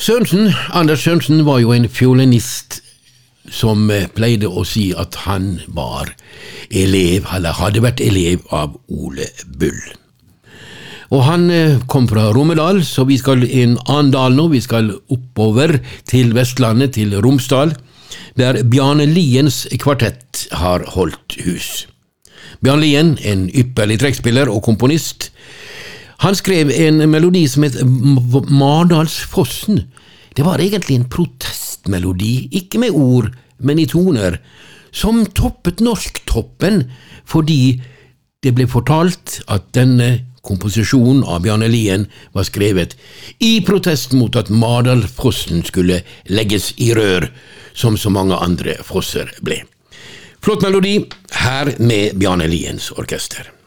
Sørensen, Anders Sørensen var jo en fiolinist som pleide å si at han var elev, eller hadde vært elev av Ole Bull. Og han kom fra Romedal, så vi skal en annen dal nå, vi skal oppover til Vestlandet, til Romsdal, der Bjarne Liens kvartett har holdt hus. Bjarne Lien, en ypperlig trekkspiller og komponist, han skrev en melodi som het Mardalsfossen. Det var egentlig en protestmelodi, ikke med ord, men i toner, som toppet norsktoppen, fordi det ble fortalt at denne komposisjonen av Bjarne Lien var skrevet i protest mot at Mardalsfossen skulle legges i rør, som så mange andre fosser ble. Flott melodi, her med Bjarne Liens orkester.